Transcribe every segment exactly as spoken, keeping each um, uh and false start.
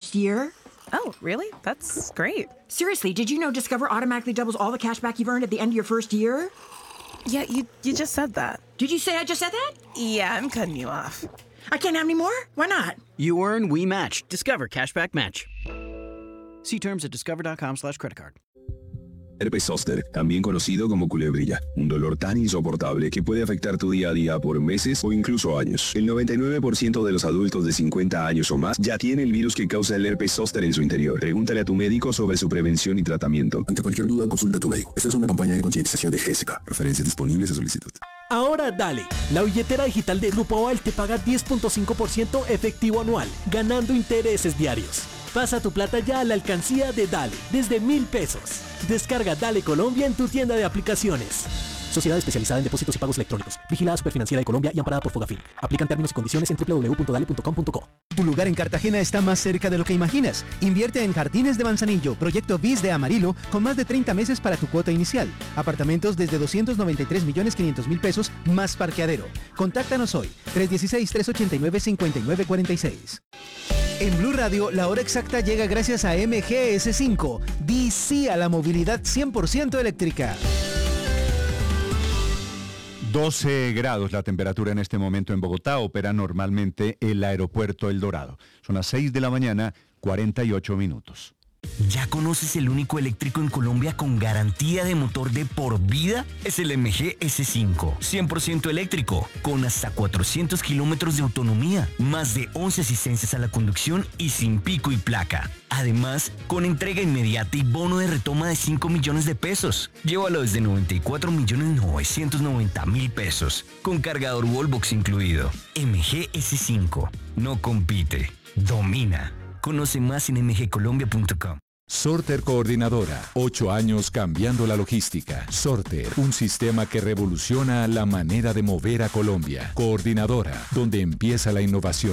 first year. Oh, really? That's great. Seriously, did you know Discover automatically doubles all the cash back you've earned at the end of your first year? Yeah, you, you just said that. Did you say I just said that? Yeah, I'm cutting you off. I can't have any more? Why not? You earn, we match. Discover Cashback Match. See terms at discover.com slash credit card. Herpes zóster, también conocido como culebrilla, un dolor tan insoportable que puede afectar tu día a día por meses o incluso años. El noventa y nueve por ciento de los adultos de cincuenta años o más ya tiene el virus que causa el herpes zóster en su interior. Pregúntale a tu médico sobre su prevención y tratamiento. Ante cualquier duda, consulta a tu médico. Esta es una campaña de concientización de Jessica. Referencias disponibles a solicitud. Ahora dale, la billetera digital de Grupo Aval te paga diez punto cinco por ciento efectivo anual, ganando intereses diarios. Pasa tu plata ya a la alcancía de Dale, desde mil pesos. Descarga Dale Colombia en tu tienda de aplicaciones. Sociedad especializada en depósitos y pagos electrónicos. Vigilada Superfinanciera de Colombia y amparada por Fogafín. Aplican términos y condiciones en doble u doble u doble u punto dale punto com punto co. Tu lugar en Cartagena está más cerca de lo que imaginas. Invierte en Jardines de Manzanillo, proyecto BIS de Amarillo, con más de treinta meses para tu cuota inicial. Apartamentos desde doscientos noventa y tres millones quinientos mil pesos más parqueadero. Contáctanos hoy, tres uno seis, tres ocho nueve, cinco nueve cuatro seis. En Blue Radio, la hora exacta llega gracias a M G S cinco. Di sí a la movilidad cien por ciento eléctrica. doce grados la temperatura en este momento en Bogotá. Opera normalmente el aeropuerto El Dorado. Son las seis de la mañana, cuarenta y ocho minutos. ¿Ya conoces el único eléctrico en Colombia con garantía de motor de por vida? Es el M G S cinco, cien por ciento eléctrico, con hasta cuatrocientos kilómetros de autonomía, más de once asistencias a la conducción y sin pico y placa. Además, con entrega inmediata y bono de retoma de cinco millones de pesos. Llévalo desde noventa y cuatro millones novecientos noventa mil pesos, con cargador Wallbox incluido. M G S cinco, no compite, domina. Conoce más en m g colombia punto com. Sorter Coordinadora, ocho años cambiando la logística. Sorter, un sistema que revoluciona la manera de mover a Colombia. Coordinadora, donde empieza la innovación.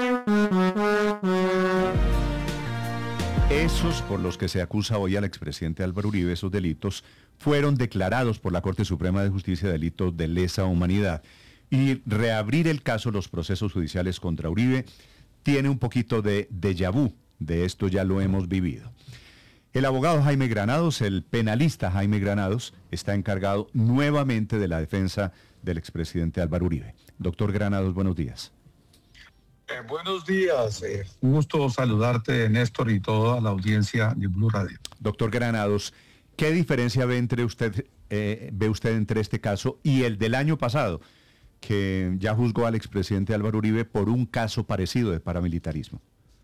Esos por los que se acusa hoy al expresidente Álvaro Uribe, esos delitos, fueron declarados por la Corte Suprema de Justicia delitos de lesa humanidad. Y reabrir el caso, los procesos judiciales contra Uribe, tiene un poquito de déjà vu, de esto ya lo hemos vivido. El abogado Jaime Granados, el penalista Jaime Granados, está encargado nuevamente de la defensa del expresidente Álvaro Uribe. Doctor Granados, buenos días. Eh, buenos días, eh, un gusto saludarte, Néstor, y toda la audiencia de Blue Radio. Doctor Granados, ¿qué diferencia ve, entre usted, eh, ve usted entre este caso y el del año pasado, que ya juzgó al expresidente Álvaro Uribe por un caso parecido de paramilitarismo?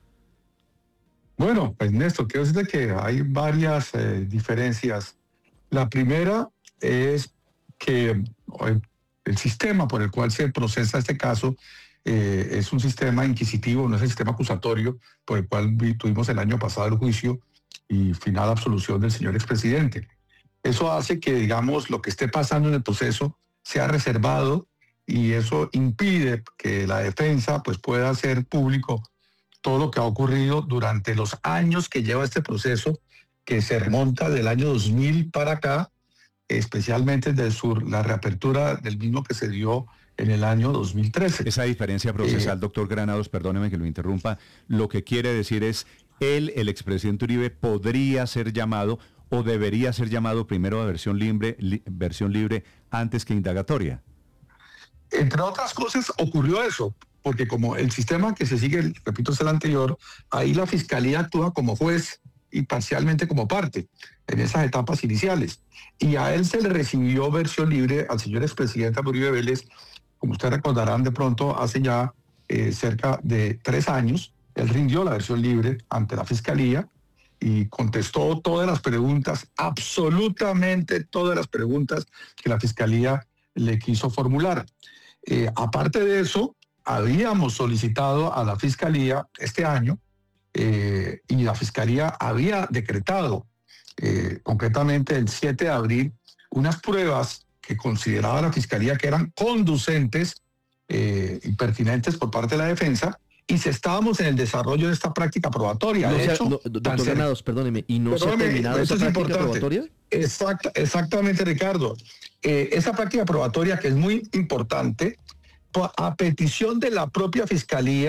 Bueno, pues Néstor, quiero decirte que hay varias eh, diferencias. La primera es que eh, el sistema por el cual se procesa este caso eh, es un sistema inquisitivo, no es el sistema acusatorio por el cual tuvimos el año pasado el juicio y final absolución del señor expresidente. Eso hace que, digamos, lo que esté pasando en el proceso sea reservado, y eso impide que la defensa pues, pueda hacer público todo lo que ha ocurrido durante los años que lleva este proceso, que se remonta del año dos mil para acá, especialmente del sur, la reapertura del mismo que se dio en el año dos mil trece. Esa diferencia procesal, eh, doctor Granados, perdóneme que lo interrumpa, lo que quiere decir es, él, el expresidente Uribe, podría ser llamado o debería ser llamado primero a versión libre, li, versión libre antes que indagatoria. Entre otras cosas ocurrió eso, porque como el sistema que se sigue, repito, es el anterior, ahí la fiscalía actúa como juez y parcialmente como parte en esas etapas iniciales. Y a él se le recibió versión libre al señor expresidente Uribe Vélez, como ustedes recordarán de pronto, hace ya eh, cerca de tres años, él rindió la versión libre ante la fiscalía y contestó todas las preguntas, absolutamente todas las preguntas que la fiscalía le quiso formular. Eh, aparte de eso, habíamos solicitado a la Fiscalía este año eh, y la Fiscalía había decretado, eh, concretamente el siete de abril, unas pruebas que consideraba la Fiscalía que eran conducentes eh, y pertinentes por parte de la defensa, y si estábamos en el desarrollo de esta práctica probatoria. No de sea, hecho, no, doctor Granados, perdóneme, ¿y no perdóneme, se ha terminado esa práctica importante. probatoria? Exact, exactamente, Ricardo. Eh, esa práctica probatoria, que es muy importante, a petición de la propia Fiscalía,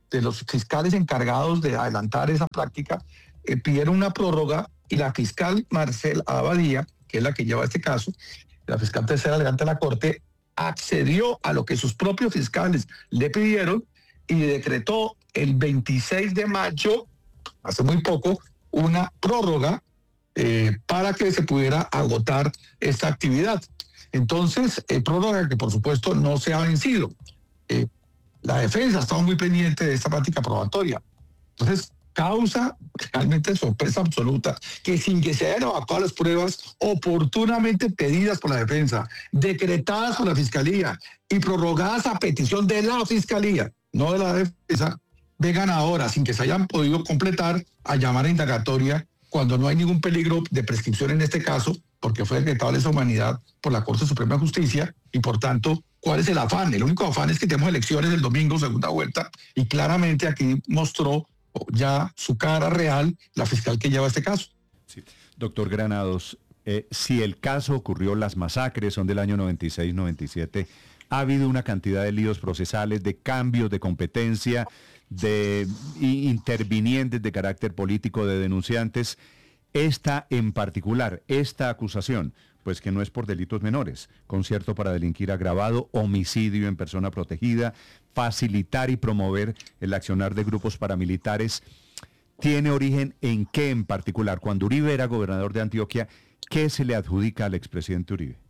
de los fiscales encargados de adelantar esa práctica eh, pidieron una prórroga y la fiscal Marcela Abadía, que es la que lleva este caso, la fiscal tercera elegante de la Corte, accedió a lo que sus propios fiscales le pidieron y decretó el veintiséis de mayo, hace muy poco, una prórroga eh, para que se pudiera agotar esta actividad. Entonces, eh, prórroga que por supuesto no se ha vencido. Eh, la defensa estaba muy pendiente de esta práctica probatoria. Entonces, causa realmente sorpresa absoluta que sin que se hayan evacuado las pruebas oportunamente pedidas por la defensa, decretadas por la fiscalía y prorrogadas a petición de la fiscalía, no de la defensa, vengan ahora, sin que se hayan podido completar, a llamar a indagatoria cuando no hay ningún peligro de prescripción en este caso, porque fue decretado lesa humanidad por la Corte Suprema de Justicia y por tanto, ¿cuál es el afán? El único afán es que tenemos elecciones el domingo, segunda vuelta, y claramente aquí mostró ya su cara real la fiscal que lleva este caso. Sí. Doctor Granados, eh, si el caso ocurrió, las masacres son del año noventa y seis noventa y siete, ha habido una cantidad de líos procesales, de cambios de competencia, de intervinientes de carácter político, de denunciantes. Esta en particular, esta acusación, pues que no es por delitos menores, concierto para delinquir agravado, homicidio en persona protegida, facilitar y promover el accionar de grupos paramilitares, ¿tiene origen en qué en particular? Cuando Uribe era gobernador de Antioquia, ¿qué se le adjudica al expresidente Uribe?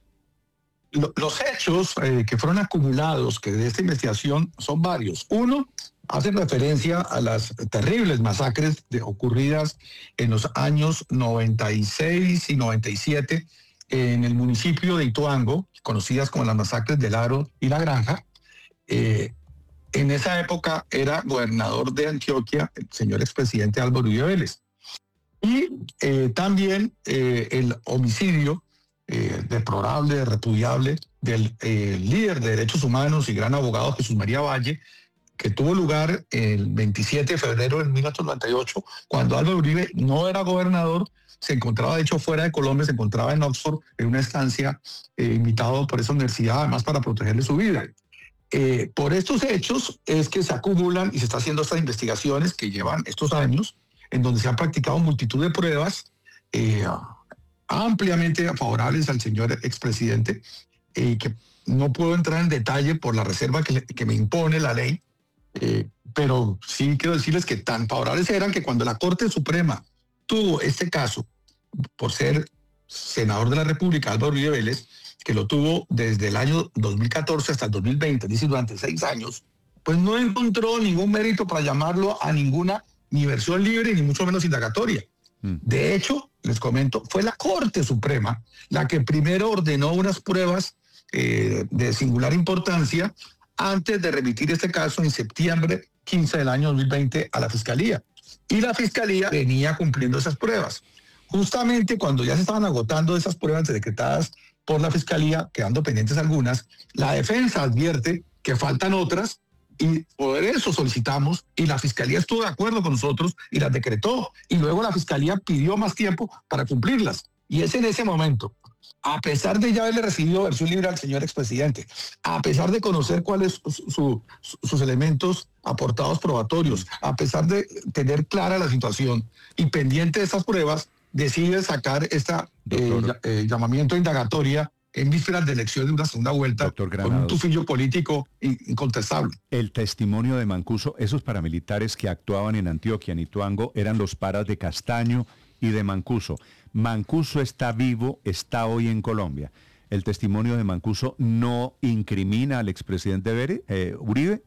Los hechos eh, que fueron acumulados que de esta investigación son varios. Uno, hace referencia a las terribles masacres de, ocurridas en los años noventa y seis y noventa y siete en el municipio de Ituango, conocidas como las masacres del Aro y La Granja. Eh, en esa época era gobernador de Antioquia el señor expresidente Álvaro Uribe Vélez. Y eh, también eh, el homicidio eh, deplorable, repudiable del eh, líder de derechos humanos y gran abogado Jesús María Valle, que tuvo lugar el veintisiete de febrero de mil novecientos noventa y ocho, cuando Álvaro Uribe no era gobernador, se encontraba de hecho fuera de Colombia, se encontraba en Oxford, en una estancia, eh, invitado por esa universidad, además para protegerle su vida. Eh, por estos hechos es que se acumulan y se está haciendo estas investigaciones que llevan estos años, en donde se han practicado multitud de pruebas eh, ampliamente favorables al señor expresidente, eh, que no puedo entrar en detalle por la reserva que, que me impone la ley, eh, pero sí quiero decirles que tan favorables eran que cuando la Corte Suprema tuvo este caso, por ser senador de la República, Álvaro Uribe Vélez, que lo tuvo desde el año dos mil catorce hasta el dos mil veinte, es decir, durante seis años, pues no encontró ningún mérito para llamarlo a ninguna ni versión libre ni mucho menos indagatoria. Mm. De hecho, les comento, fue la Corte Suprema la que primero ordenó unas pruebas eh, de singular importancia antes de remitir este caso en septiembre quince del año dos mil veinte a la Fiscalía. Y la Fiscalía venía cumpliendo esas pruebas. Justamente cuando ya se estaban agotando esas pruebas decretadas por la Fiscalía, quedando pendientes algunas, la defensa advierte que faltan otras y por eso solicitamos y la Fiscalía estuvo de acuerdo con nosotros y las decretó y luego la Fiscalía pidió más tiempo para cumplirlas. Y es en ese momento, a pesar de ya haberle recibido versión libre al señor expresidente, a pesar de conocer cuáles son su, su, sus elementos aportados probatorios, a pesar de tener clara la situación y pendiente de estas pruebas, decide sacar este eh, eh, llamamiento de indagatoria en vísperas de elección de una segunda vuelta con un tufillo político incontestable. El testimonio de Mancuso, esos paramilitares que actuaban en Antioquia, en Ituango, eran los paras de Castaño y de Mancuso. Mancuso está vivo, está hoy en Colombia. ¿El testimonio de Mancuso no incrimina al expresidente Bere, eh, Uribe?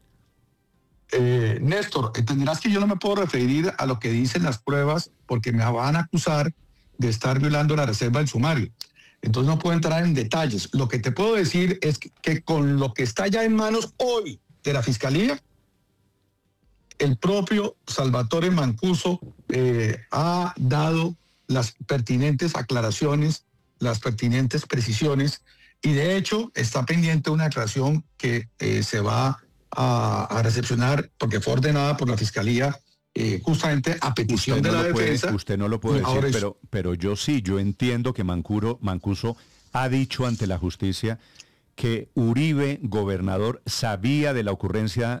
Eh, Néstor, entenderás que yo no me puedo referir a lo que dicen las pruebas porque me van a acusar de estar violando la reserva del sumario. Entonces no puedo entrar en detalles. Lo que te puedo decir es que, que con lo que está ya en manos hoy de la Fiscalía, el propio Salvatore Mancuso eh, ha dado las pertinentes aclaraciones, las pertinentes precisiones, y de hecho está pendiente una aclaración que eh, se va a, a recepcionar porque fue ordenada por la Fiscalía eh, justamente a petición usted de no la puede, defensa. Usted no lo puede decir, es... pero, pero yo sí, yo entiendo que Mancuro, Mancuso ha dicho ante la justicia que Uribe, gobernador, sabía de la ocurrencia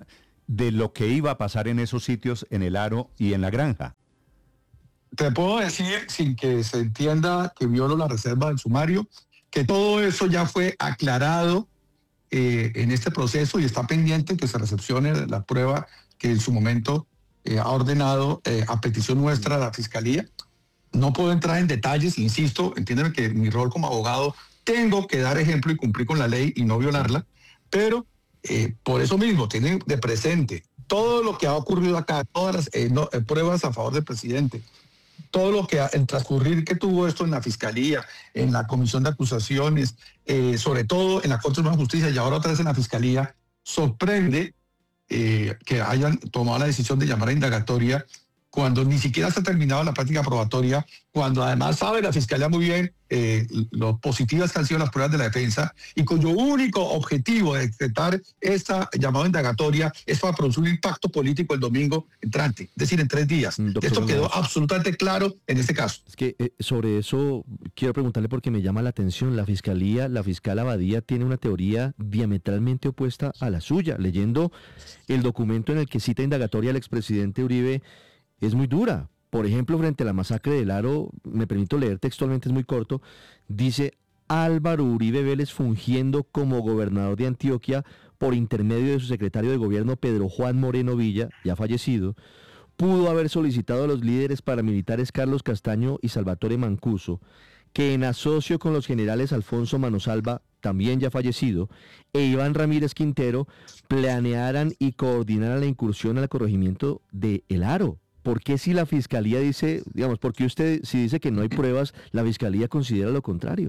de lo que iba a pasar en esos sitios, en el Aro y en la Granja? Te puedo decir, sin que se entienda que violo la reserva del sumario, que todo eso ya fue aclarado eh, en este proceso y está pendiente que se recepcione la prueba que en su momento eh, ha ordenado eh, a petición nuestra la Fiscalía. No puedo entrar en detalles, insisto, entiéndeme que mi rol como abogado tengo que dar ejemplo y cumplir con la ley y no violarla, pero eh, por eso mismo tienen de presente todo lo que ha ocurrido acá, todas las eh, no, eh, pruebas a favor del presidente, todo lo que, el transcurrir que tuvo esto en la Fiscalía, en la Comisión de Acusaciones, eh, sobre todo en la Corte Suprema de Justicia y ahora otra vez en la Fiscalía, sorprende eh, que hayan tomado la decisión de llamar a indagatoria cuando ni siquiera se ha terminado la práctica probatoria, cuando además sabe la Fiscalía muy bien eh, lo positivas que han sido las pruebas de la defensa y cuyo único objetivo de decretar esta llamada indagatoria es para producir un impacto político el domingo entrante, es decir, en tres días. Doctor Esto quedó Granados, absolutamente claro en este caso. es que eh, sobre eso quiero preguntarle porque me llama la atención. La Fiscalía, la fiscal Abadía tiene una teoría diametralmente opuesta a la suya. Leyendo el documento en el que cita indagatoria al expresidente Uribe, es muy dura. Por ejemplo, frente a la masacre del Aro, me permito leer textualmente, es muy corto, dice: Álvaro Uribe Vélez, fungiendo como gobernador de Antioquia por intermedio de su secretario de gobierno Pedro Juan Moreno Villa, ya fallecido, pudo haber solicitado a los líderes paramilitares Carlos Castaño y Salvatore Mancuso que, en asocio con los generales Alfonso Manosalva, también ya fallecido, e Iván Ramírez Quintero, planearan y coordinaran la incursión al corregimiento de El Aro. ¿Por qué, si la Fiscalía dice, digamos, por qué usted, si dice que no hay pruebas, la Fiscalía considera lo contrario?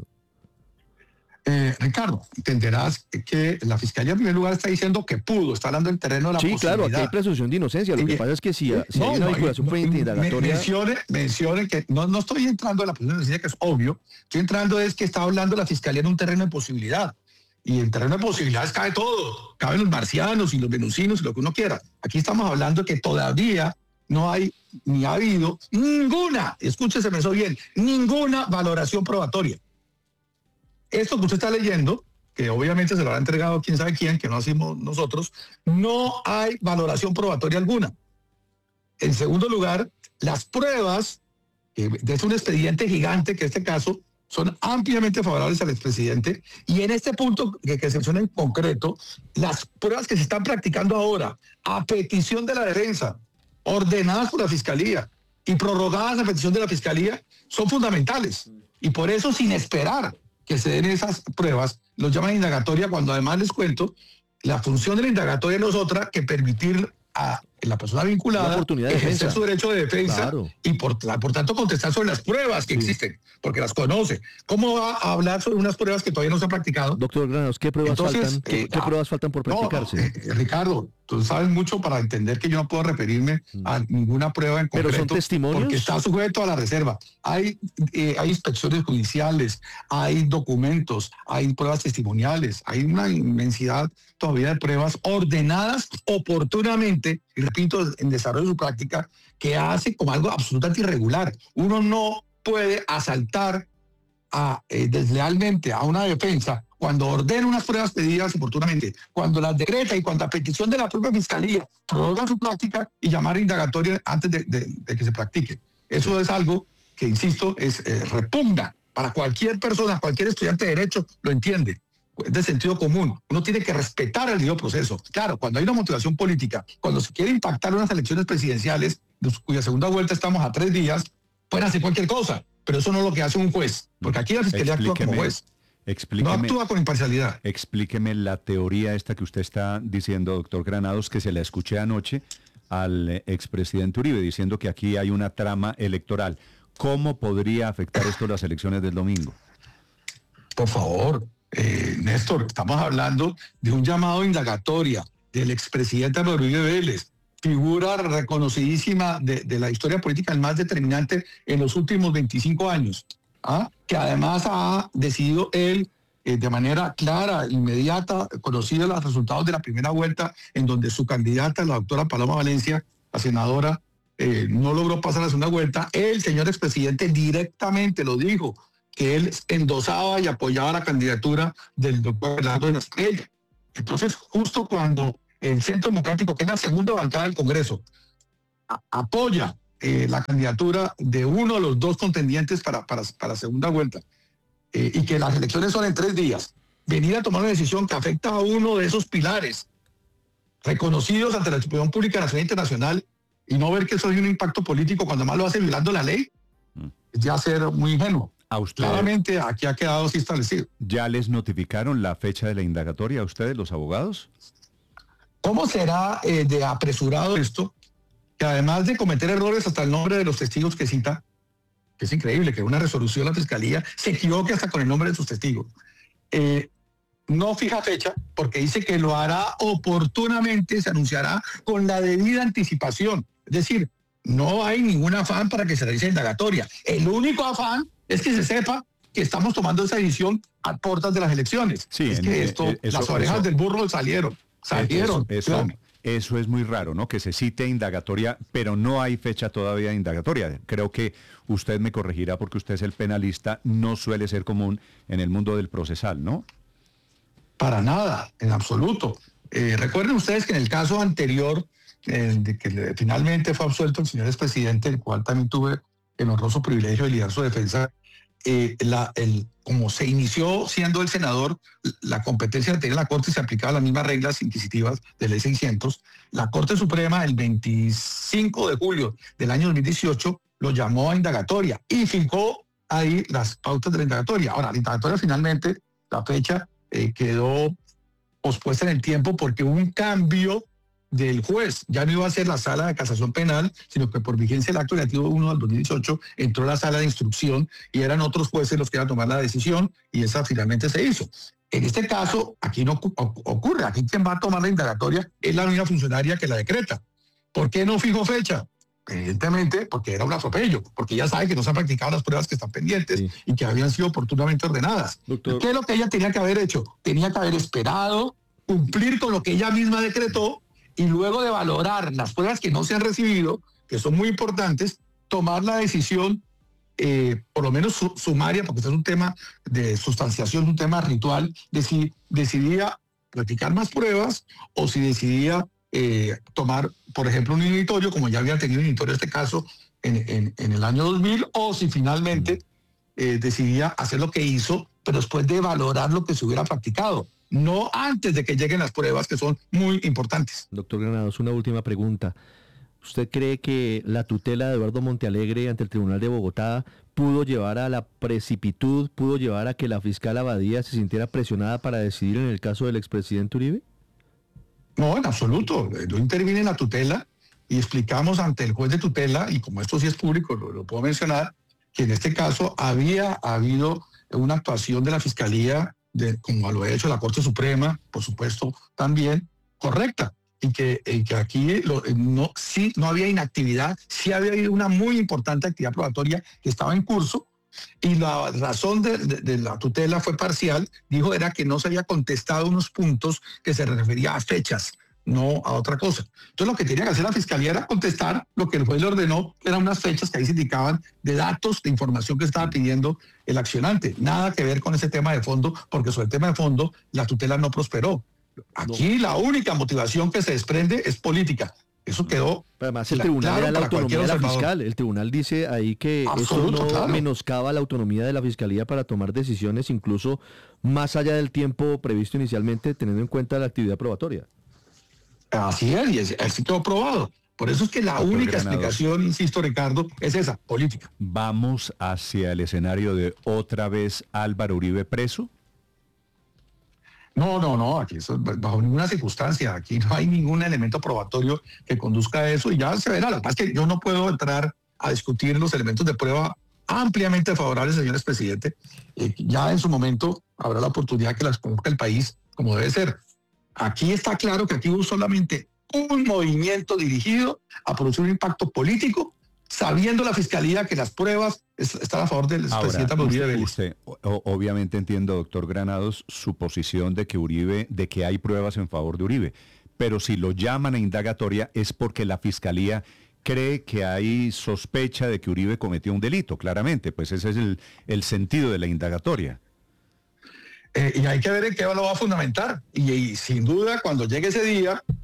Eh, Ricardo, entenderás que la Fiscalía en primer lugar está diciendo que pudo, está hablando del terreno de la Sí, posibilidad. claro, aquí hay presunción de inocencia. Lo que Eh, pasa es que si, si no, hay una no, vinculación no, pendiente indagatoria... Mencione, mencione que no, no estoy entrando en la posición de inocencia, que es obvio. Estoy entrando es que está hablando la Fiscalía en un terreno de posibilidad. Y en terreno de posibilidades cabe todo. Caben los marcianos y los venusinos y lo que uno quiera. Aquí estamos hablando de que todavía no hay ni ha habido ninguna, escúchese eso bien, ninguna valoración probatoria. Esto que usted está leyendo, que obviamente se lo habrá entregado quién sabe quién, que no hacemos nosotros, no hay valoración probatoria alguna. En segundo lugar, las pruebas, que es un expediente gigante que en este caso son ampliamente favorables al expresidente, y en este punto que, que se menciona en concreto, las pruebas que se están practicando ahora, a petición de la defensa, ordenadas por la Fiscalía y prorrogadas a petición de la Fiscalía, son fundamentales. Y por eso, sin esperar que se den esas pruebas, los llaman indagatoria, cuando además les cuento, la función de la indagatoria no es otra que permitir a la persona vinculada La oportunidad de ejercer defensa. su derecho de defensa, Claro. y por, por tanto contestar sobre las pruebas que Sí. existen, porque las conoce. ¿Cómo va a hablar sobre unas pruebas que todavía no se han practicado? Doctor Granados, ¿qué pruebas Entonces, faltan? ¿Qué, eh, qué ah, pruebas faltan por No, practicarse? eh, Ricardo, tú sabes mucho para entender que yo no puedo referirme a ninguna prueba en ¿Pero concreto. son testimonios? Porque está sujeto a la reserva. Hay, eh, hay inspecciones judiciales, hay documentos, hay pruebas testimoniales, hay una inmensidad todavía de pruebas ordenadas oportunamente, y repito, en desarrollo de su práctica, que hace como algo absolutamente irregular. Uno no puede asaltar a, eh, deslealmente a una defensa cuando ordena unas pruebas pedidas oportunamente, cuando las decreta y cuando a petición de la propia Fiscalía prorroga su práctica y llamar a indagatoria antes de, de- de que se practique. Eso es algo que, insisto, es eh, repugna para cualquier persona, cualquier estudiante de Derecho lo entiende. Es de sentido común. Uno tiene que respetar el debido proceso. Claro, cuando hay una motivación política, cuando se quiere impactar unas elecciones presidenciales, de cuya segunda vuelta estamos a tres días, pueden hacer cualquier cosa, pero eso no es lo que hace un juez, porque aquí la Fiscalía actúa como Explíqueme, juez. No explíqueme, actúa con imparcialidad. explíqueme la teoría esta que usted está diciendo, doctor Granados, que se la escuché anoche al eh, expresidente Uribe, diciendo que aquí hay una trama electoral. ¿Cómo podría afectar esto las elecciones del domingo? Por favor, eh, Néstor, estamos hablando de un llamado a indagatoria del expresidente Álvaro Uribe Vélez, figura reconocidísima de, de la historia política, el más determinante en los últimos veinticinco años, ¿ah? Que además ha decidido él eh, de manera clara, inmediata, conocido los resultados de la primera vuelta, en donde su candidata, la doctora Paloma Valencia, la senadora, eh, no logró pasar a la segunda vuelta. El señor expresidente directamente lo dijo, que él endosaba y apoyaba la candidatura del doctor Bernardo de la Estrella. Entonces, justo cuando el Centro Democrático, que es la segunda bancada del Congreso, a, apoya eh, la candidatura de uno de los dos contendientes para, para, para segunda vuelta, eh, y que las elecciones son en tres días, venir a tomar una decisión que afecta a uno de esos pilares reconocidos ante la opinión pública nacional e internacional, y no ver que eso tiene un impacto político cuando más lo hace violando la ley, mm. es ya ser muy ingenuo. ¿A usted, claramente aquí ha quedado así establecido. ¿Ya les notificaron la fecha de la indagatoria a ustedes, los abogados? ¿Cómo será eh, de apresurado esto? Que además de cometer errores hasta el nombre de los testigos que cita, que es increíble que una resolución de la Fiscalía se equivoque hasta con el nombre de sus testigos. Eh, no fija fecha porque dice que lo hará oportunamente, se anunciará con la debida anticipación. Es decir, no hay ningún afán para que se realice indagatoria. El único afán es que se sepa que estamos tomando esa decisión a puertas de las elecciones. Sí, es que esto, eh, eso, las orejas eso, del burro salieron, salieron. Eso, eso, claro. eso es muy raro, ¿no? Que se cite indagatoria, pero no hay fecha todavía de indagatoria. Creo que usted me corregirá porque usted es el penalista, no suele ser común en el mundo del procesal, ¿no? Para nada, en absoluto. Eh, recuerden ustedes que en el caso anterior, eh, de que le, finalmente fue absuelto el señor expresidente, el cual también tuve el honroso privilegio de liderar su defensa, eh, la, el, como se inició siendo el senador, la competencia la tenía la Corte y se aplicaban las mismas reglas inquisitivas de ley seiscientos, la Corte Suprema el veinticinco de julio del año dos mil dieciocho lo llamó a indagatoria y fijó ahí las pautas de la indagatoria. Ahora, la indagatoria finalmente, la fecha eh, quedó pospuesta en el tiempo porque hubo un cambio del juez. Ya no iba a ser la sala de casación penal, sino que por vigencia del acto legislativo uno del dos mil dieciocho entró la sala de instrucción y eran otros jueces los que iban a tomar la decisión y esa finalmente se hizo. En este caso, aquí no ocurre. Aquí quien va a tomar la indagatoria es la misma funcionaria que la decreta. ¿Por qué no fijó fecha? Evidentemente porque era un atropello, porque ya sabe que no se han practicado las pruebas que están pendientes sí. y que habían sido oportunamente ordenadas. Doctor. ¿Qué es lo que ella tenía que haber hecho? Tenía que haber esperado, cumplir con lo que ella misma decretó y luego de valorar las pruebas que no se han recibido, que son muy importantes, tomar la decisión, eh, por lo menos su, sumaria, porque este es un tema de sustanciación, un tema ritual, de si decidía practicar más pruebas o si decidía Eh, tomar, por ejemplo, un inhibitorio, como ya había tenido un inhibitorio en este caso en, en, en el año dos mil, o si finalmente eh, decidía hacer lo que hizo, pero después de valorar lo que se hubiera practicado, no antes de que lleguen las pruebas, que son muy importantes. Doctor Granados, una última pregunta. ¿Usted cree que la tutela de Eduardo Montealegre ante el Tribunal de Bogotá pudo llevar a la precipitud, pudo llevar a que la fiscal Abadía se sintiera presionada para decidir en el caso del expresidente Uribe? No, en absoluto. Yo intervine en la tutela y explicamos ante el juez de tutela, y como esto sí es público, lo, lo puedo mencionar, que en este caso había habido una actuación de la Fiscalía, de, como lo ha hecho la Corte Suprema, por supuesto, también correcta, y que, y que aquí lo, no, sí no había inactividad, sí había habido una muy importante actividad probatoria que estaba en curso, y la razón de, de, de la tutela fue parcial, dijo era que no se había contestado unos puntos que se refería a fechas, no a otra cosa. Entonces lo que tenía que hacer la Fiscalía era contestar lo que el juez le ordenó, eran unas fechas que ahí se indicaban de datos, de información que estaba pidiendo el accionante. Nada que ver con ese tema de fondo, porque sobre el tema de fondo la tutela no prosperó. Aquí no. La única motivación que se desprende es política. Eso quedó. Pero además el tribunal claro, era la autonomía de la fiscal. El tribunal dice ahí que Absoluto, eso no claro. menoscaba la autonomía de la fiscalía para tomar decisiones, incluso más allá del tiempo previsto inicialmente, teniendo en cuenta la actividad probatoria. Así es, y es, así quedó probado. Por eso es que la Doctor única Granados. explicación, insisto, Ricardo, es esa, política. ¿Vamos hacia el escenario de otra vez Álvaro Uribe preso? No, no, no, aquí eso, bajo ninguna circunstancia, aquí no hay ningún elemento probatorio que conduzca a eso y ya se verá. Lo que pasa es que yo no puedo entrar a discutir los elementos de prueba ampliamente favorables, señor expresidente. Eh, ya en su momento habrá la oportunidad que las conozca el país como debe ser. Aquí está claro que aquí hubo solamente un movimiento dirigido a producir un impacto político, sabiendo la Fiscalía que las pruebas están a favor del expresidente Uribe Vélez. Usted, obviamente entiendo, doctor Granados, su posición de que Uribe, de que hay pruebas en favor de Uribe, pero si lo llaman a indagatoria es porque la Fiscalía cree que hay sospecha de que Uribe cometió un delito, claramente, pues ese es el, el sentido de la indagatoria. Eh, y hay que ver en qué lo va a fundamentar, y, y sin duda cuando llegue ese día,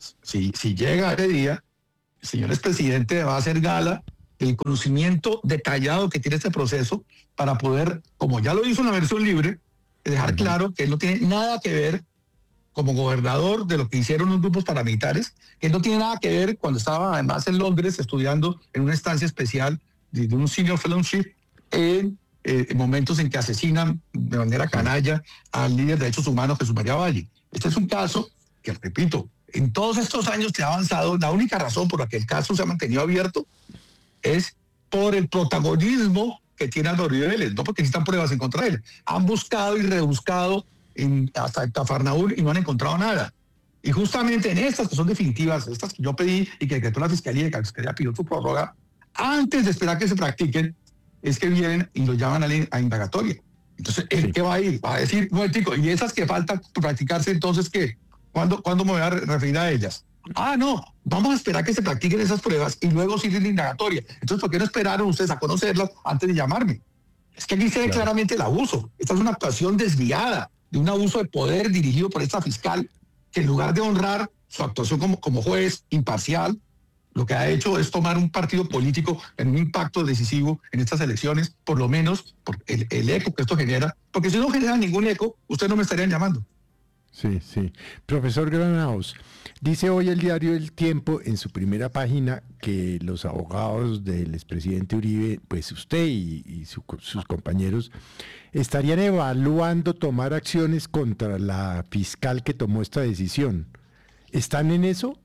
si, si llega ese día, el señor expresidente va a hacer gala del conocimiento detallado que tiene este proceso para poder, como ya lo hizo en la versión libre, dejar claro que él no tiene nada que ver como gobernador de lo que hicieron los grupos paramilitares, que no tiene nada que ver cuando estaba además en Londres estudiando en una estancia especial de, de un senior fellowship en, eh, en momentos en que asesinan de manera canalla al líder de derechos humanos Jesús María Valle. Este es un caso que, repito, en todos estos años que ha avanzado, la única razón por la que el caso se ha mantenido abierto es por el protagonismo que tiene Álvaro Uribe Vélez, no porque existan pruebas en contra de él. Han buscado y rebuscado en, hasta Tafarnaúl y no han encontrado nada. Y justamente en estas que son definitivas, estas que yo pedí y que decretó la Fiscalía y que la Fiscalía pidió su prórroga, antes de esperar que se practiquen, es que vienen y lo llaman a, la, a indagatoria. Entonces, ¿el qué va a ir? Va a decir, no, tico, y esas que faltan por practicarse, entonces, ¿qué? ¿Cuándo, ¿Cuándo me voy a referir a ellas? Ah, no, vamos a esperar que se practiquen esas pruebas y luego sí la indagatoria. Entonces, ¿por qué no esperaron ustedes a conocerlas antes de llamarme? Es que aquí se ve claro. claramente el abuso. Esta es una actuación desviada de un abuso de poder dirigido por esta fiscal que en lugar de honrar su actuación como, como juez imparcial, lo que ha hecho es tomar un partido político en un impacto decisivo en estas elecciones, por lo menos por el, el eco que esto genera, porque si no genera ningún eco, ustedes no me estarían llamando. Sí, sí. Profesor Granados, dice hoy el diario El Tiempo en su primera página que los abogados del expresidente Uribe, pues usted y, y su, sus compañeros, estarían evaluando tomar acciones contra la fiscal que tomó esta decisión. ¿Están en eso?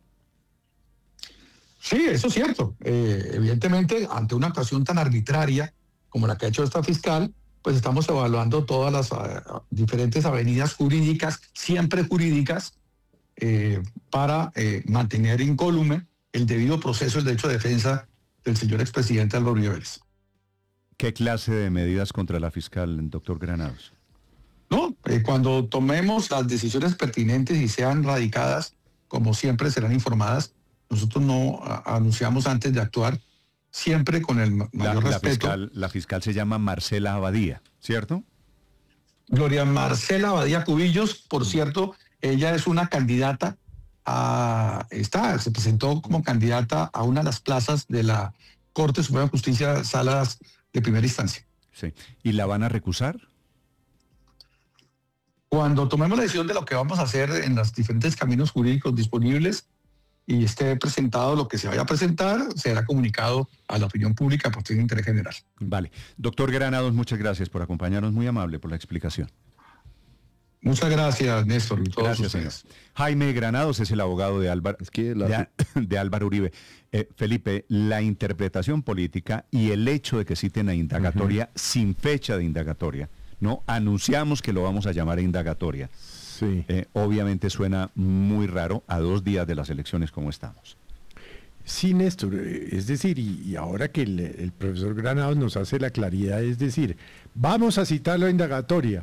Sí, eso es cierto. Eh, evidentemente, ante una actuación tan arbitraria como la que ha hecho esta fiscal, pues estamos evaluando todas las uh, diferentes avenidas jurídicas, siempre jurídicas, eh, para eh, mantener incólume el debido proceso, el derecho de defensa del señor expresidente Álvaro Uribe Vélez. ¿Qué clase de medidas contra la fiscal, doctor Granados? No, eh, cuando tomemos las decisiones pertinentes y sean radicadas, como siempre serán informadas, nosotros no a, anunciamos antes de actuar, siempre con el mayor la, la respeto. Fiscal, la fiscal se llama Marcela Abadía, ¿cierto? Gloria Marcela Abadía Cubillos, por cierto, ella es una candidata a, está, se presentó como candidata a una de las plazas de la Corte Suprema de Justicia, salas de primera instancia. Sí. ¿Y la van a recusar? Cuando tomemos la decisión de lo que vamos a hacer en los diferentes caminos jurídicos disponibles, y esté presentado lo que se vaya a presentar, será comunicado a la opinión pública por de interés general. Vale. Doctor Granados, muchas gracias por acompañarnos, muy amable por la explicación. Muchas gracias, Néstor. Y todos gracias, ustedes. señor. Jaime Granados es el abogado de Álvaro, es que la... de, de Álvaro Uribe. Eh, Felipe, la interpretación política y el hecho de que citen a indagatoria uh-huh. sin fecha de indagatoria, ¿no? Anunciamos que lo vamos a llamar a indagatoria. Sí. Eh, obviamente suena muy raro a dos días de las elecciones como estamos. Sí, Néstor, es decir, y, y ahora que el, el profesor Granados nos hace la claridad, es decir, vamos a citarlo a indagatoria,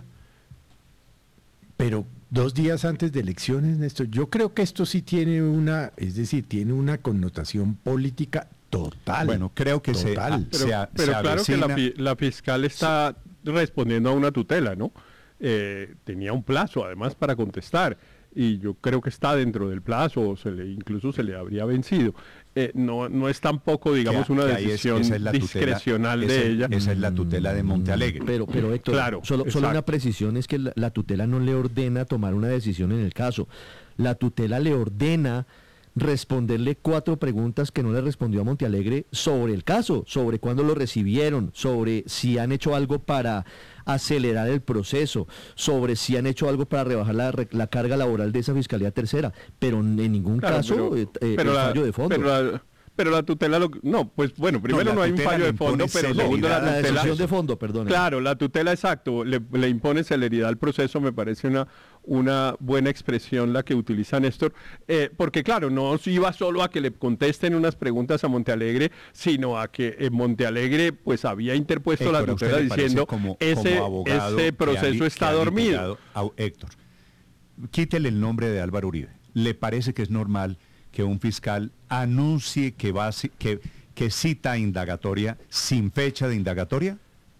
pero dos días antes de elecciones, Néstor, yo creo que esto sí tiene una, es decir, tiene una connotación política total. Bueno, creo que total. se, pero, se, a, pero se claro avecina... que la, la fiscal está sí. respondiendo a una tutela, ¿no? Eh, tenía un plazo además para contestar y yo creo que está dentro del plazo o se le, incluso se le habría vencido. Eh, no, no es tampoco, digamos, que, una que decisión es, es la discrecional tutela, de esa, ella. Esa es la tutela de Montealegre. Pero, pero Héctor, claro, solo, solo una precisión es que la, la tutela no le ordena tomar una decisión en el caso. La tutela le ordena responderle cuatro preguntas que no le respondió a Montealegre sobre el caso, sobre cuándo lo recibieron, sobre si han hecho algo para acelerar el proceso, sobre si han hecho algo para rebajar la, la carga laboral de esa Fiscalía Tercera, pero en ningún claro, caso pero, eh, eh, pero el la, fallo de fondo. Pero la, pero la tutela, lo, no, pues bueno, primero no, no hay un fallo de fondo, pero segundo la tutela... La decisión de fondo, perdón. Claro, la tutela, exacto, le, le impone celeridad al proceso, me parece una, una buena expresión la que utiliza Néstor, eh, porque claro, no iba solo a que le contesten unas preguntas a Montealegre, sino a que eh, Montealegre pues había interpuesto Héctor, la tutela diciendo como, ese, como ese proceso ha, está dormido. A, Héctor, quítele el nombre de Álvaro Uribe. ¿Le parece que es normal que un fiscal anuncie que va que, que cita indagatoria sin fecha de indagatoria?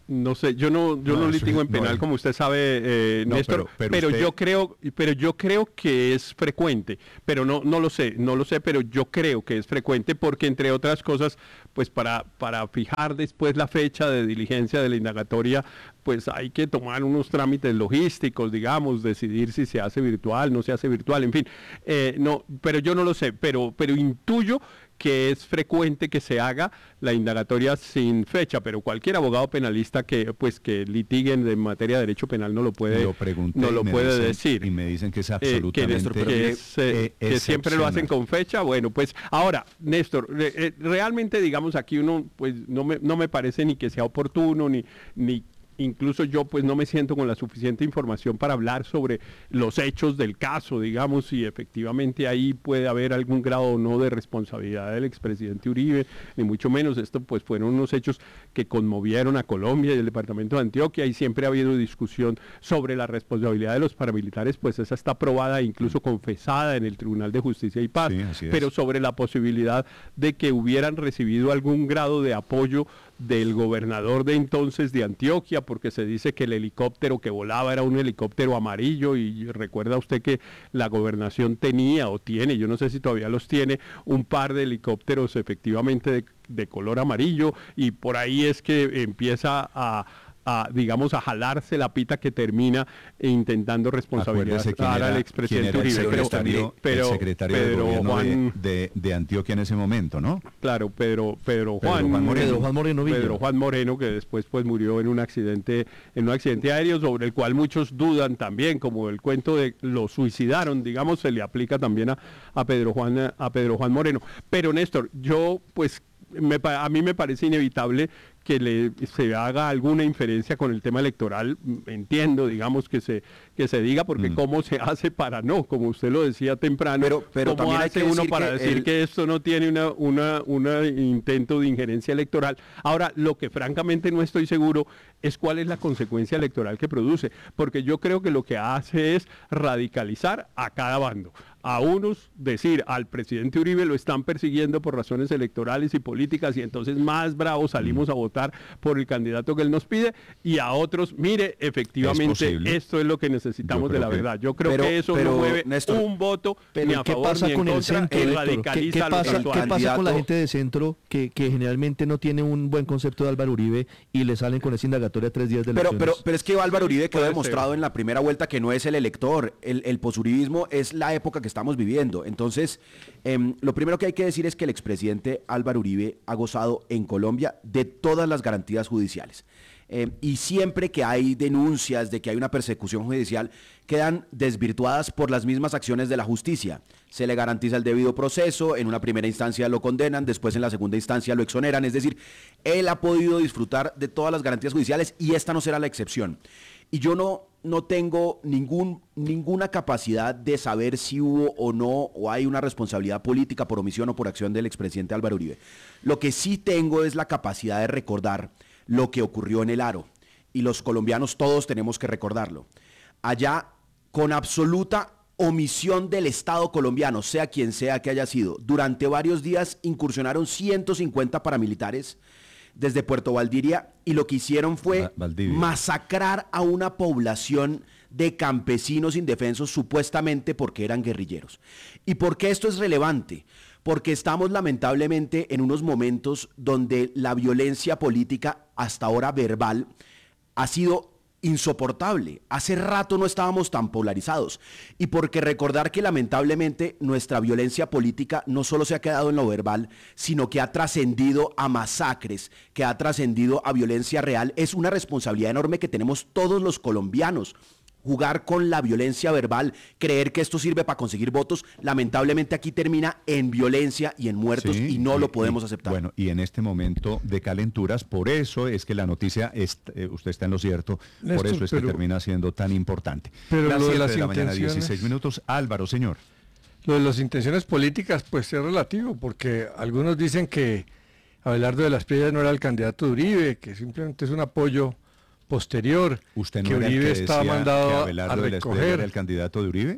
no sé, yo no, yo no, No, eso litigo es- en penal no, como usted sabe, eh, No, Néstor, pero- pero, pero usted- yo creo, pero yo creo que es frecuente, pero no, no lo sé, no lo sé, pero yo creo que es frecuente porque entre otras cosas, pues para, para fijar después la fecha de diligencia de la indagatoria, pues hay que tomar unos trámites logísticos, digamos, decidir si se hace virtual, no se hace virtual, en fin, eh, no, pero yo no lo sé, pero, pero intuyo que es frecuente que se haga la indagatoria sin fecha, pero cualquier abogado penalista que pues que litigue en materia de derecho penal no lo puede Lo pregunté no y lo me puede dicen- decir. y me dicen que es Eh, que- absolutamente que, es, eh, eh, que siempre lo hacen excepcional. con fecha. Bueno, pues ahora, Néstor, re- eh, realmente digamos aquí uno pues no me, no me parece ni que sea oportuno ni ni incluso yo pues no me siento con la suficiente información para hablar sobre los hechos del caso, digamos, si efectivamente ahí puede haber algún grado o no de responsabilidad del expresidente Uribe, ni mucho menos. Esto pues fueron unos hechos que conmovieron a Colombia y el departamento de Antioquia, y siempre ha habido discusión sobre la responsabilidad de los paramilitares, pues esa está aprobada e incluso confesada en el Tribunal de Justicia y Paz, Sí, así es. pero sobre la posibilidad de que hubieran recibido algún grado de apoyo del gobernador de entonces de Antioquia, porque se dice que el helicóptero que volaba era un helicóptero amarillo, y recuerda usted que la gobernación tenía o tiene, yo no sé si todavía los tiene, un par de helicópteros efectivamente de, de color amarillo, y por ahí es que empieza a... a, digamos, a jalarse la pita que termina intentando responsabilizar Acuérdese quién al era, quién expresidente era el Uribe. Pero- secretario, pero, el secretario del Pedro gobierno de- Juan, de, de Antioquia en ese momento, ¿no? claro, Pedro, Pedro Pedro Juan, Juan Moreno. Pedro Juan Moreno Villa. Pedro Juan Moreno, que después pues murió en un accidente, en un accidente aéreo, sobre el cual muchos dudan también, como el cuento de lo suicidaron, digamos, se le aplica también a, a Pedro Juan, a Pedro Juan Moreno. Pero Néstor, yo pues me pa- a mí me parece inevitable que le, se haga alguna inferencia con el tema electoral. Entiendo, digamos, que se que se diga, porque Mm. cómo se hace para no, como usted lo decía temprano, Pero- pero cómo también hay hace que uno decir para que decir el- que esto no tiene una, una, una intento de injerencia electoral. Ahora, lo que francamente no estoy seguro es cuál es la consecuencia electoral que produce, porque yo creo que lo que hace es radicalizar a cada bando. A unos decir al presidente Uribe lo están persiguiendo por razones electorales y políticas, y entonces más bravos salimos a votar por el candidato que él nos pide, y a otros, mire, efectivamente posible. esto es lo que necesitamos Yo de la creo que- verdad. Yo creo Pero- que eso pero, no mueve Néstor, un voto Pero ni a ¿qué favor pasa ni en con el contra, centro, y Héctor? ¿Qué, radicaliza qué a los pasa, ¿qué actuales. pasa con la Candidato- gente de centro que, que generalmente no tiene un buen concepto de Álvaro Uribe y le salen con esa indagatoria tres días de Pero, elecciones? pero, pero es que Álvaro Uribe quedó Puede demostrado ser. en la primera vuelta que no es el elector. El, el posuribismo es la época que estamos viviendo. Entonces, em, lo primero que hay que decir es que el expresidente Álvaro Uribe ha gozado en Colombia de todas las garantías judiciales. Em, y siempre que hay denuncias de que hay una persecución judicial, quedan desvirtuadas por las mismas acciones de la justicia. Se le garantiza el debido proceso, en una primera instancia lo condenan, después en la segunda instancia lo exoneran. Es decir, él ha podido disfrutar de todas las garantías judiciales y esta no será la excepción. Y yo no, no tengo ningún, ninguna capacidad de saber si hubo o no, o hay una responsabilidad política por omisión o por acción del expresidente Álvaro Uribe. Lo que sí tengo es la capacidad de recordar lo que ocurrió en el Aro. Y los colombianos todos tenemos que recordarlo. Allá, con absoluta omisión del Estado colombiano, sea quien sea que haya sido, durante varios días incursionaron ciento cincuenta paramilitares desde Puerto Valdiria, y lo que hicieron fue Va- Valdivia. masacrar a una población de campesinos indefensos, supuestamente porque eran guerrilleros. ¿Y por qué esto es relevante? Porque estamos lamentablemente en unos momentos donde la violencia política, hasta ahora verbal, ha sido insoportable. Hace rato no estábamos tan polarizados. Y porque recordar que lamentablemente nuestra violencia política no solo se ha quedado en lo verbal, sino que ha trascendido a masacres, que ha trascendido a violencia real, es una responsabilidad enorme que tenemos todos los colombianos. Jugar con la violencia verbal, creer que esto sirve para conseguir votos, lamentablemente aquí termina en violencia y en muertos, Sí, y no lo y- podemos y, aceptar. Bueno, y en este momento de calenturas, por eso es que la noticia, es, eh, usted está en lo cierto, por Néstor, eso es que pero- termina siendo tan importante. pero Las lo de siete las de la mañana, intenciones- dieciséis minutos. Álvaro, señor. Lo de las intenciones políticas, pues es relativo, porque algunos dicen que Abelardo de las Piedras no era el candidato de Uribe, que simplemente es un apoyo posterior, ¿Usted no que era el Uribe que estaba decía mandado que a Abelardo de la Espriella recoger. era el candidato de Uribe?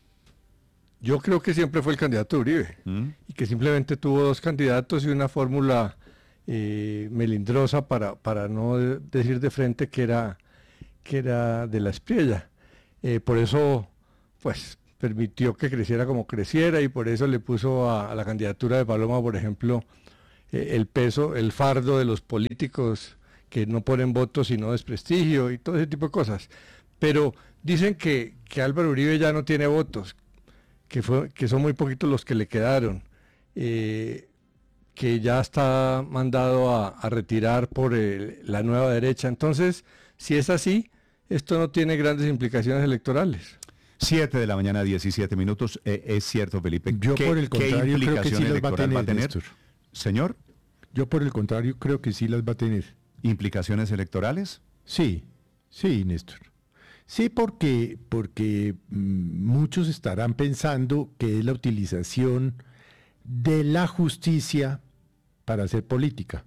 Yo creo que siempre fue el candidato de Uribe, ¿Mm? y que simplemente tuvo dos candidatos y una fórmula eh, melindrosa para, para no de- decir de frente que era, que era de la Espriella. Eh, por eso, pues, permitió que creciera como creciera y por eso le puso a, a la candidatura de Paloma, por ejemplo, eh, el peso, el fardo de los políticos que no ponen votos sino desprestigio y todo ese tipo de cosas. Pero dicen que, que Álvaro Uribe ya no tiene votos, que, fue, que son muy poquitos los que le quedaron, eh, que ya está mandado a, a retirar por el- la nueva derecha. Entonces, si es así, esto no tiene grandes implicaciones electorales. siete de la mañana, diecisiete minutos. Eh, es cierto, Felipe. Yo, ¿Qué- por el qué contrario, creo que sí implicación las va a electoral tener, Néstor. Señor, Yo, por el contrario, creo que sí las va a tener. ¿implicaciones electorales? Sí, sí, Néstor. Sí, porque, porque mm, muchos estarán pensando que es la utilización de la justicia para hacer política.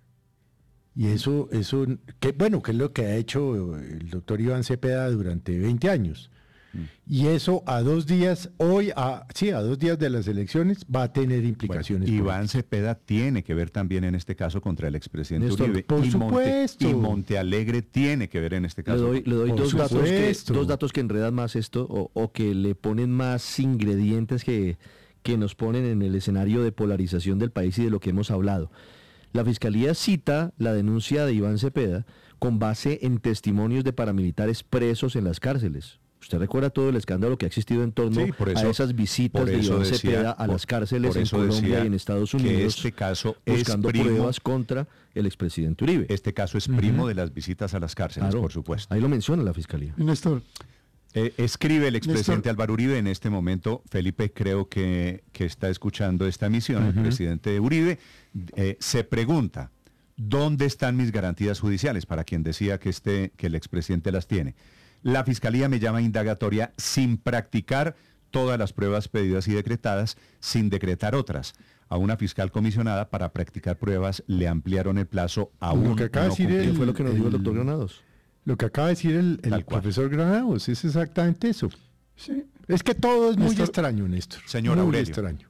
Y eso, eso, que bueno, que es lo que ha hecho el doctor Iván Cepeda durante veinte años. Y eso a dos días, hoy, a, sí, a dos días de las elecciones, va a tener implicaciones. Iván Cepeda tiene que ver también en este caso contra el expresidente Néstor, Uribe. por y supuesto. Monte, y Montealegre tiene que ver en este Le caso. doy, le doy Por dos, datos que, supuesto. dos datos que enredan más esto o, o que le ponen más ingredientes que, que nos ponen en el escenario de polarización del país y de lo que hemos hablado. La Fiscalía cita la denuncia de Iván Cepeda con base en testimonios de paramilitares presos en las cárceles. Usted recuerda todo el escándalo que ha existido en torno Sí, por eso- a esas visitas por de eso Iván decía- Cepeda a por- las cárceles por en eso Colombia decía y en Estados que Unidos, este caso es buscando primo- pruebas contra el expresidente Uribe. Este caso es primo de las visitas a las cárceles, Claro, por supuesto. Ahí lo menciona la Fiscalía. Néstor. Eh, escribe el expresidente Néstor. Álvaro Uribe en este momento. Felipe creo que, que está escuchando esta emisión. El Ujú. presidente Uribe eh, se pregunta, ¿dónde están mis garantías judiciales? Para quien decía que, este, que el expresidente las tiene. La Fiscalía me llama indagatoria sin practicar todas las pruebas pedidas y decretadas, sin decretar otras. A una fiscal comisionada para practicar pruebas le ampliaron el plazo a un Lo que acaba de decir el, fue lo que nos dijo el el- doctor Granados. Lo que acaba de decir el, el Tal cual. profesor Granados es exactamente eso. Sí. Es que todo es muy Néstor. extraño, Néstor. Señor muy Aurelio. extraño.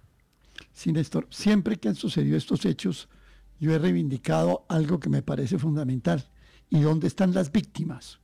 Sí, Néstor, siempre que han sucedido estos hechos, yo he reivindicado algo que me parece fundamental. ¿Y dónde están las víctimas?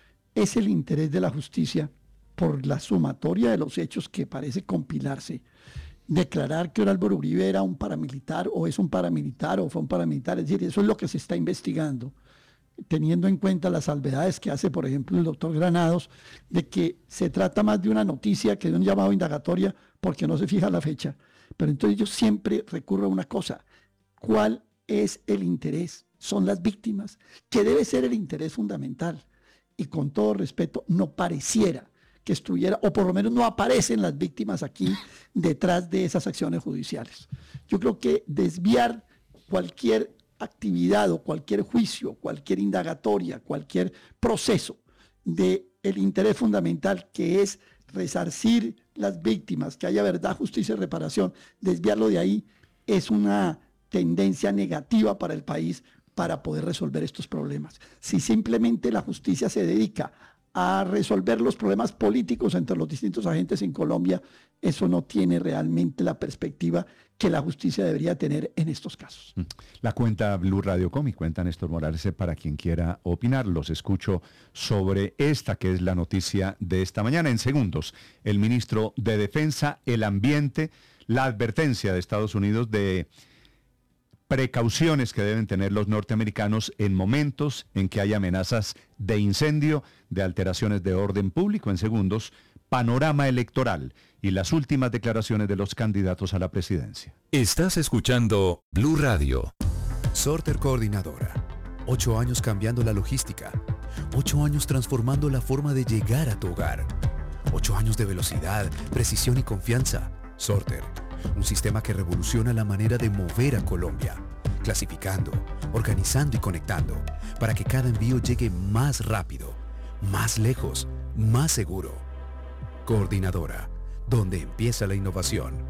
Es el interés de la justicia, por la sumatoria de los hechos que parece compilarse, declarar que Álvaro Uribe era un paramilitar o es un paramilitar o fue un paramilitar. Es decir, eso es lo que se está investigando, teniendo en cuenta las salvedades que hace, por ejemplo, el doctor Granados, de que se trata más de una noticia que de un llamado indagatoria porque no se fija la fecha. Pero entonces yo siempre recurro a una cosa: ¿cuál es el interés? Son las víctimas, que debe ser el interés fundamental. Y con todo respeto, no pareciera que estuviera, o por lo menos no aparecen las víctimas aquí detrás de esas acciones judiciales. Yo creo que desviar cualquier actividad o cualquier juicio, cualquier indagatoria, cualquier proceso del interés fundamental, que es resarcir las víctimas, que haya verdad, justicia y reparación, desviarlo de ahí es una tendencia negativa para el país para poder resolver estos problemas. Si simplemente la justicia se dedica a resolver los problemas políticos entre los distintos agentes en Colombia, eso no tiene realmente la perspectiva que la justicia debería tener en estos casos. La cuenta Blue Radio Com y cuenta Néstor Morales para quien quiera opinar. Los escucho sobre esta que es la noticia de esta mañana. En segundos, el ministro de Defensa, el Ambiente, la advertencia de Estados Unidos de precauciones que deben tener los norteamericanos en momentos en que hay amenazas de incendio, de alteraciones de orden público. En segundos, panorama electoral y las últimas declaraciones de los candidatos a la presidencia. Estás escuchando Blue Radio. Sorter Coordinadora. Ocho años cambiando la logística. Ocho años transformando la forma de llegar a tu hogar. Ocho años de velocidad, precisión y confianza. Sorter. Un sistema que revoluciona la manera de mover a Colombia. Clasificando, organizando y conectando. Para que cada envío llegue más rápido, más lejos, más seguro. Coordinadora. Donde empieza la innovación.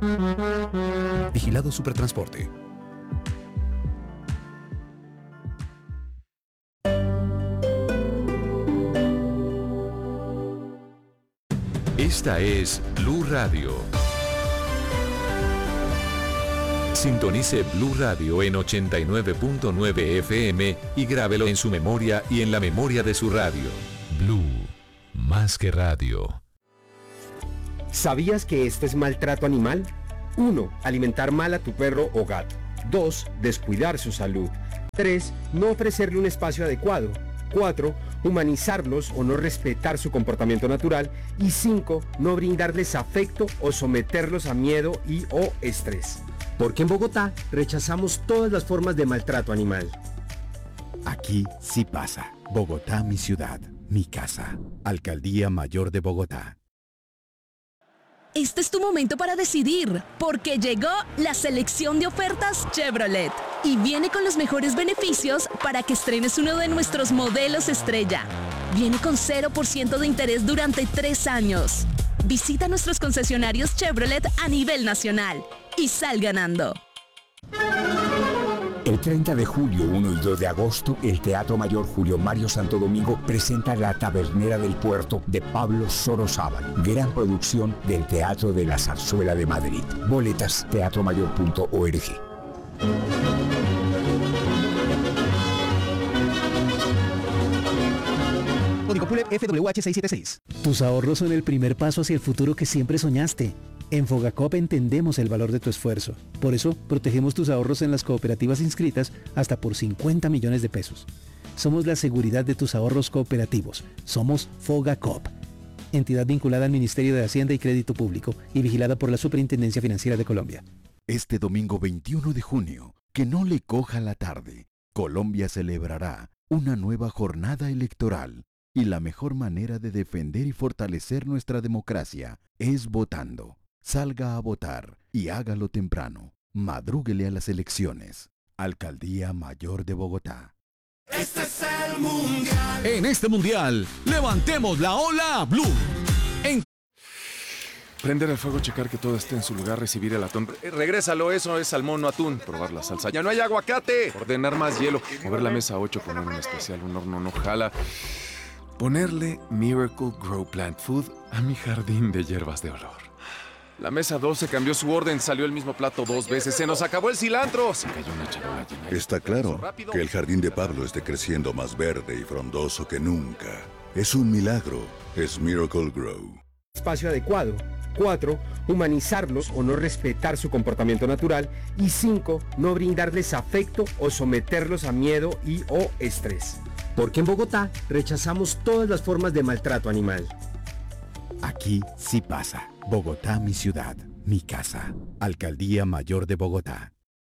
Vigilado Supertransporte. Esta es Blue Radio. Sintonice Blue Radio en ochenta y nueve punto nueve F M y grábelo en su memoria y en la memoria de su radio. Blue, más que radio. ¿Sabías que este es maltrato animal? uno. Alimentar mal a tu perro o gato. dos. Descuidar su salud. tres. No ofrecerle un espacio adecuado. cuatro. Humanizarlos o no respetar su comportamiento natural. Y cinco. No brindarles afecto o someterlos a miedo y o estrés. Porque en Bogotá rechazamos todas las formas de maltrato animal. Aquí sí pasa. Bogotá, mi ciudad, mi casa. Alcaldía Mayor de Bogotá. Este es tu momento para decidir, porque llegó la selección de ofertas Chevrolet y viene con los mejores beneficios para que estrenes uno de nuestros modelos estrella. Viene con cero por ciento de interés durante tres años. Visita nuestros concesionarios Chevrolet a nivel nacional y sal ganando. El treinta de julio, uno y dos de agosto, el Teatro Mayor Julio Mario Santo Domingo presenta La Tabernera del Puerto de Pablo Sorozábal, gran producción del Teatro de la Zarzuela de Madrid. Boletas teatro mayor punto org. Código P U L E P F W H seiscientos setenta y seis. Tus ahorros son el primer paso hacia el futuro que siempre soñaste. En Fogacop entendemos el valor de tu esfuerzo. Por eso, protegemos tus ahorros en las cooperativas inscritas hasta por cincuenta millones de pesos. Somos la seguridad de tus ahorros cooperativos. Somos Fogacop. Entidad vinculada al Ministerio de Hacienda y Crédito Público y vigilada por la Superintendencia Financiera de Colombia. Este domingo veintiuno de junio, que no le coja la tarde, Colombia celebrará una nueva jornada electoral. Y la mejor manera de defender y fortalecer nuestra democracia es votando. Salga a votar y hágalo temprano. Madrúguele a las elecciones. Alcaldía Mayor de Bogotá. Este es el mundial. En este mundial, levantemos la ola blue. En Prender el fuego, checar que todo esté en su lugar, recibir el atún. Eh, regrésalo, eso es salmón, no atún. Probar la salsa. ¡Ya no hay aguacate! Ordenar más hielo. Mover la mesa a ocho, poner un especial, un horno no jala. Ponerle Miracle Grow Plant Food a mi jardín de hierbas de olor. La mesa doce cambió su orden, salió el mismo plato dos veces, se nos acabó el cilantro. Se cayó una charola llena. Está claro que el jardín de Pablo esté creciendo más verde y frondoso que nunca. Es un milagro, es Miracle Grow. Espacio adecuado. cuatro. Humanizarlos o no respetar su comportamiento natural. Y cinco. No brindarles afecto o someterlos a miedo y o estrés. Porque en Bogotá rechazamos todas las formas de maltrato animal. Aquí sí pasa. Bogotá, mi ciudad, mi casa. Alcaldía Mayor de Bogotá.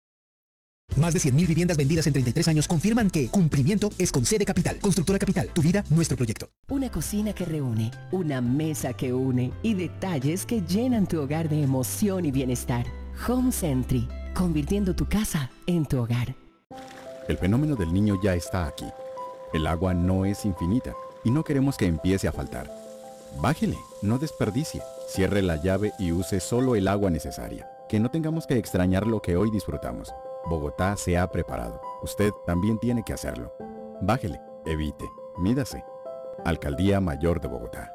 Más de cien mil viviendas vendidas en treinta y tres años confirman que cumplimiento es con C de Capital. Constructora Capital, tu vida, nuestro proyecto. Una cocina que reúne, una mesa que une y detalles que llenan tu hogar de emoción y bienestar. Home Sentry, convirtiendo tu casa en tu hogar. El fenómeno del niño ya está aquí. El agua no es infinita y no queremos que empiece a faltar. Bájele, no desperdicie, cierre la llave y use solo el agua necesaria. Que no tengamos que extrañar lo que hoy disfrutamos. Bogotá se ha preparado. Usted también tiene que hacerlo. Bájele, evite, mídase. Alcaldía Mayor de Bogotá.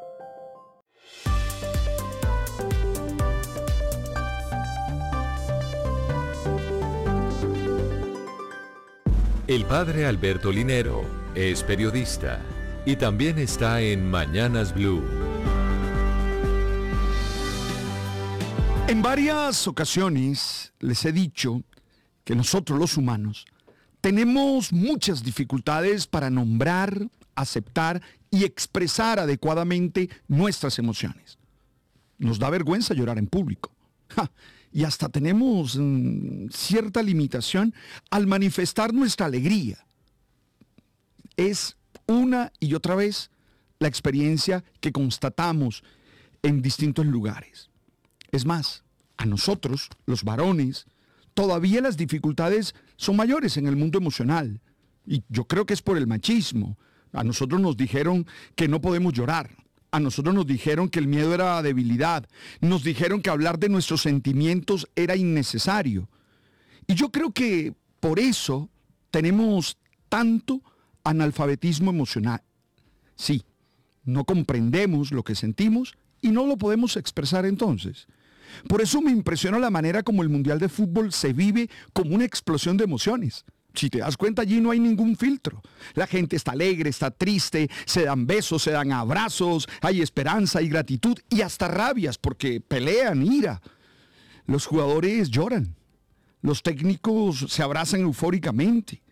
El padre Alberto Linero es periodista y también está en Mañanas Blue. En varias ocasiones les he dicho que nosotros los humanos tenemos muchas dificultades para nombrar, aceptar y expresar adecuadamente nuestras emociones. Nos da vergüenza llorar en público. Ja, y hasta tenemos mmm, cierta limitación al manifestar nuestra alegría. Es una y otra vez la experiencia que constatamos en distintos lugares. Es más, a nosotros, los varones, todavía las dificultades son mayores en el mundo emocional. Y yo creo que es por el machismo. A nosotros nos dijeron que no podemos llorar. A nosotros nos dijeron que el miedo era debilidad. Nos dijeron que hablar de nuestros sentimientos era innecesario. Y yo creo que por eso tenemos tanto analfabetismo emocional. Sí, no comprendemos lo que sentimos y no lo podemos expresar entonces. Por eso me impresiona la manera como el Mundial de Fútbol se vive como una explosión de emociones. Si te das cuenta, allí no hay ningún filtro. La gente está alegre, está triste, se dan besos, se dan abrazos, hay esperanza, hay gratitud y hasta rabias porque pelean, ira. Los jugadores lloran, los técnicos se abrazan eufóricamente,